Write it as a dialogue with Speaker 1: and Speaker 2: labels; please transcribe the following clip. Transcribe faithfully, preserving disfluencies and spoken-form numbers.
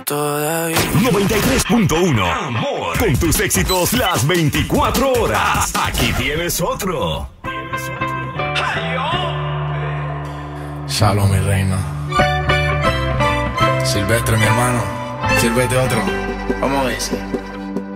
Speaker 1: todavía.
Speaker 2: noventa y tres punto uno. Amor. Con tus éxitos las veinticuatro horas. Aquí tienes otro.
Speaker 3: Shalom, mi reina. Silvestre, mi hermano. Sírvete otro. Vamos a ver.